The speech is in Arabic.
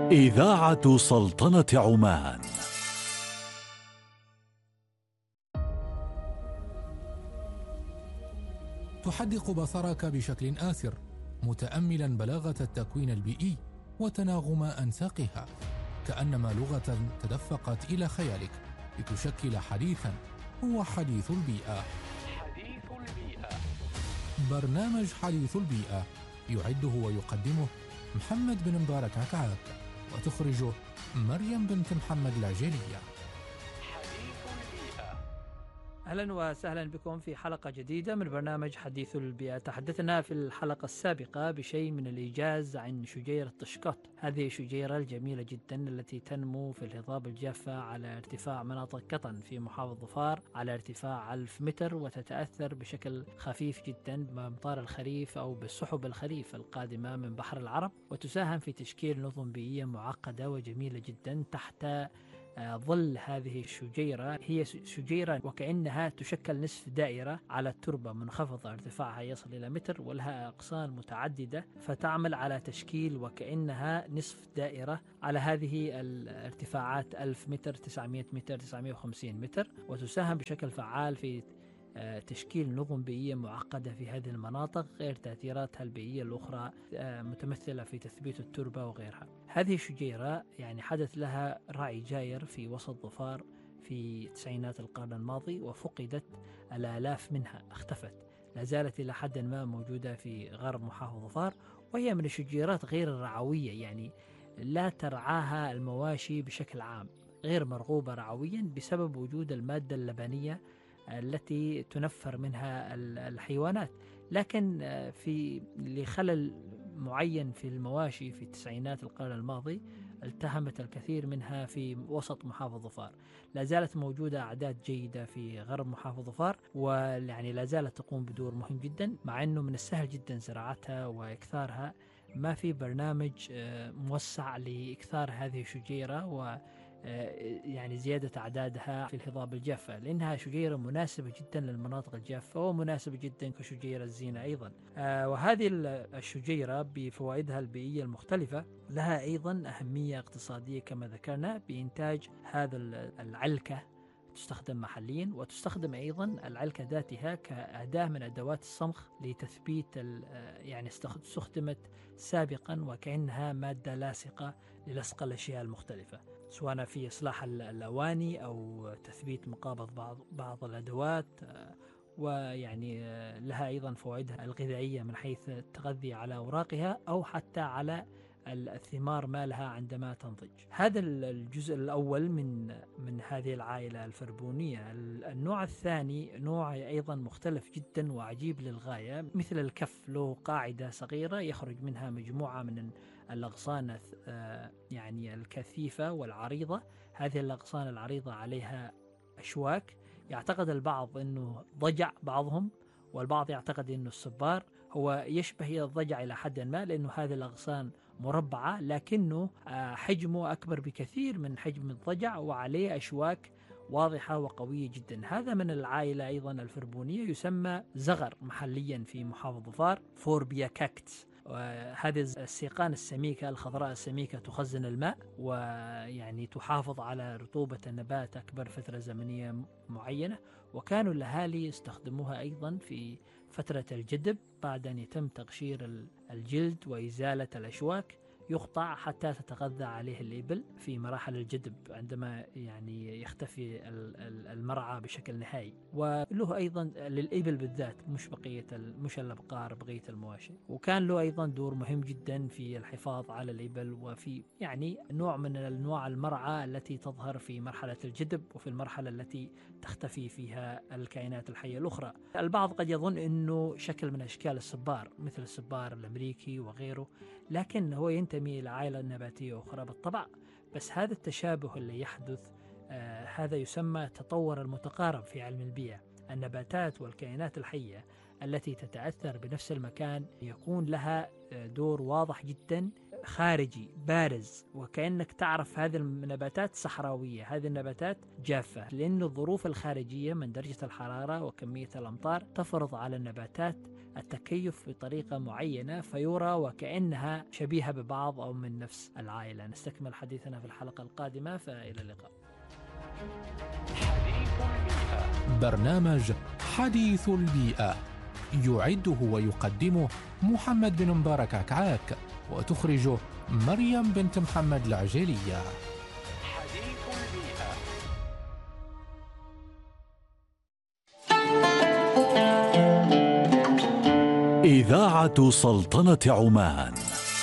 إذاعة سلطنة عمان. تحدق بصرك بشكل آثر متأملا بلاغة التكوين البيئي وتناغم أنساقها، كأنما لغة تدفقت إلى خيالك لتشكل حديثا هو حديث البيئة. حديث البيئة، برنامج حديث البيئة يعده ويقدمه محمد بن مبارك عكعاك، وتخرجه مريم بنت محمد العجيلية. حديث البيئة. أهلا وسهلا بكم في حلقة جديدة من برنامج حديث البيئة. تحدثنا في الحلقة السابقة بشيء من الإيجاز عن شجيرة تشكوت، هذه الشجيرة الجميلة جدا التي تنمو في الهضاب الجافة على ارتفاع مناطق قطن في محافظة ظفار على ارتفاع 1000 متر، وتتأثر بشكل خفيف جدا بأمطار الخريف أو بسحب الخريف القادمة من بحر العرب، وتساهم في تشكيل نظم بيئية معقدة وجميلة جدا تحت ظل هذه الشجيرة. هي شجيرة وكأنها تشكل نصف دائرة على التربة منخفضة ارتفاعها يصل إلى متر، ولها أغصان متعددة فتعمل على تشكيل وكأنها نصف دائرة على هذه الارتفاعات 1000 متر 900 متر 950 متر، وتساهم بشكل فعال في تشكيل نظم بيئية معقدة في هذه المناطق، غير تأثيراتها البيئية الأخرى متمثلة في تثبيت التربة وغيرها. هذه الشجيرة يعني حدث لها رعي جاير في وسط ظفار في تسعينات القرن الماضي، وفقدت الآلاف منها، اختفت. لا زالت إلى حد ما موجودة في غرب محافظة ظفار، وهي من الشجيرات غير الرعوية، يعني لا ترعاها المواشي بشكل عام، غير مرغوبة رعويا بسبب وجود المادة اللبنية التي تنفر منها الحيوانات. لكن في لخلل معين في المواشي في تسعينات القرن الماضي التهمت الكثير منها في وسط محافظة ظفار. لا زالت موجودة أعداد جيدة في غرب محافظة ظفار، ويعني لا زالت تقوم بدور مهم جدا، مع أنه من السهل جدا زراعتها وإكثارها. ما في برنامج موسع لإكثار هذه الشجيرة و يعني زيادة أعدادها في الهضاب الجافة، لأنها شجيرة مناسبة جدا للمناطق الجافة ومناسبة جدا كشجيرة الزينة أيضا. وهذه الشجيرة بفوائدها البيئية المختلفة لها أيضا أهمية اقتصادية كما ذكرنا، بإنتاج هذا العلكة تستخدم محليا، وتستخدم أيضا العلكة ذاتها كأداة من أدوات الصمغ لتثبيت يعني استخدمت سابقا وكأنها مادة لاصقة للصق الأشياء المختلفة، سواء في إصلاح الأواني أو تثبيت مقابض بعض الأدوات. ويعني لها أيضا فوائدها الغذائية من حيث التغذية على أوراقها أو حتى على الثمار مالها عندما تنضج. هذا الجزء الأول من هذه العائلة الفربونية. النوع الثاني نوع أيضا مختلف جدا وعجيب للغاية، مثل الكف، له قاعدة صغيرة يخرج منها مجموعة من الأغصان يعني الكثيفة والعريضة. هذه الأغصان العريضة عليها أشواك، يعتقد البعض أنه ضجع بعضهم، والبعض يعتقد أنه الصبار. هو يشبه الضجع إلى حد ما، لأنه هذه الأغصان مربعة لكنه حجمه أكبر بكثير من حجم الضجع، وعليه أشواك واضحة وقوية جدا. هذا من العائلة أيضا الفربونية، يسمى زغر محليا في محافظة ظفار فوربيا كاكتس. هذه السيقان السميكة الخضراء السميكة تخزن الماء، ويعني تحافظ على رطوبة النبات أكبر فترة زمنية معينة. وكانوا الأهالي يستخدموها أيضا في فترة الجدب، بعد أن يتم تقشير الجلد وإزالة الأشواك يقطع حتى تتغذى عليه الإبل في مراحل الجدب عندما يعني يختفي المرعى بشكل نهائي. وله أيضا للإبل بالذات، مش الأبقار بقية المواشي. وكان له أيضا دور مهم جدا في الحفاظ على الإبل، وفي يعني نوع من أنواع المرعى التي تظهر في مرحلة الجدب وفي المرحلة التي تختفي فيها الكائنات الحية الأخرى. البعض قد يظن أنه شكل من أشكال الصبار مثل الصبار الأمريكي وغيره، لكن هو ينتمي إلى عائلة نباتية أخرى بالطبع. بس هذا التشابه اللي يحدث هذا يسمى تطور المتقارب في علم البيئة. النباتات والكائنات الحية التي تتأثر بنفس المكان يكون لها دور واضح جدا خارجي بارز، وكأنك تعرف هذه النباتات صحراوية، هذه النباتات جافة، لأن الظروف الخارجية من درجة الحرارة وكمية الأمطار تفرض على النباتات التكيف بطريقة معينة فيرى وكأنها شبيهة ببعض أو من نفس العائلة. نستكمل حديثنا في الحلقة القادمة، فإلى اللقاء. حديث البيئة. برنامج حديث البيئة يعده ويقدمه محمد بن مبارك عكعاك، وتخرجه مريم بنت محمد العجيلية. حديث البيئة. إذاعة سلطنة عمان.